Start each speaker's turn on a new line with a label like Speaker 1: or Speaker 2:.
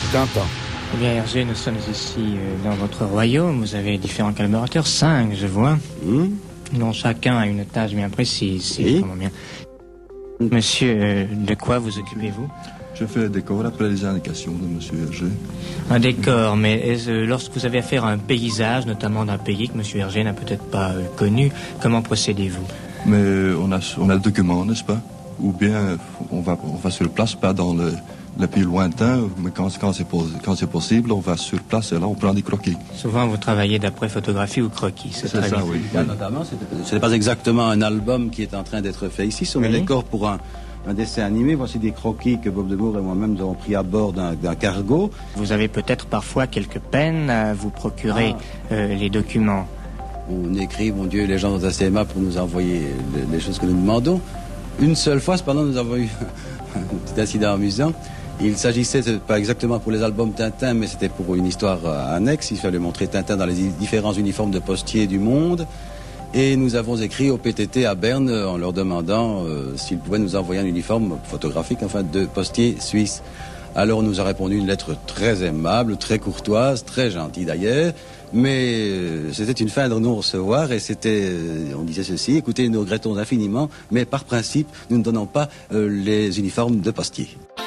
Speaker 1: Tintin.
Speaker 2: Eh bien, Hergé, nous sommes ici dans votre royaume. Vous avez différents collaborateurs, 5, je vois. Dont chacun a une tâche bien précise, si je comprends bien. Monsieur, de quoi vous occupez-vous?
Speaker 3: Je fais le décor après les indications de monsieur Hergé.
Speaker 2: Un décor, mais lorsque vous avez affaire à un paysage, notamment d'un pays que monsieur Hergé n'a peut-être pas connu, comment procédez-vous?
Speaker 3: Mais on a le document, n'est-ce pas? Ou bien on va sur place, pas dans le pays lointain, mais quand c'est possible, on va sur place et là on prend des croquis.
Speaker 2: Souvent vous travaillez d'après photographie ou croquis, c'est
Speaker 3: ça,
Speaker 2: bien.
Speaker 3: oui.
Speaker 4: Notamment, ce n'est pas exactement un album qui est en train d'être fait ici, ce sont des décors pour un dessin animé. Voici des croquis que Bob Demour et moi-même nous avons pris à bord d'un cargo.
Speaker 2: Vous avez peut-être parfois quelques peines à vous procurer les documents.
Speaker 4: On écrit, mon Dieu, les gens sont assez aimables pour nous envoyer les choses que nous demandons. Une seule fois, cependant, nous avons eu un petit incident amusant. Il s'agissait, pas exactement pour les albums Tintin, mais c'était pour une histoire annexe. Il fallait montrer Tintin dans les différents uniformes de postiers du monde. Et nous avons écrit au PTT à Berne en leur demandant s'ils pouvaient nous envoyer un uniforme photographique, enfin, de postier suisse. Alors on nous a répondu une lettre très aimable, très courtoise, très gentille d'ailleurs, mais c'était une fin de non-recevoir et on disait ceci: écoutez, nous regrettons infiniment, mais par principe, nous ne donnons pas les uniformes de postier.